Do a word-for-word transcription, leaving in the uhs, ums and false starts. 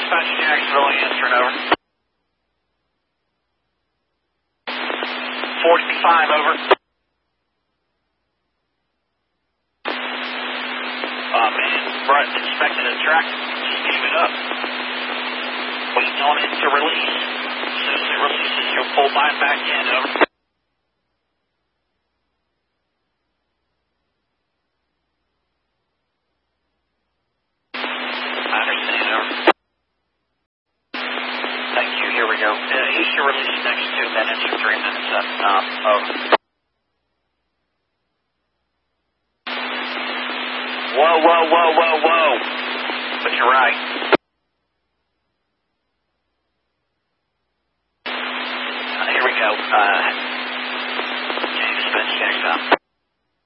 Dispatch Jacksonville, answering over. forty-five, over. Uh, man, Brett inspected the track. Just gave it up. Waiting on it to release. As soon as it releases, you'll pull mine back in, over. I understand, over. Thank you, here we go. Uh, he should release next two minutes or three minutes up. Um, over. Whoa, whoa, whoa, whoa, whoa. But you're right.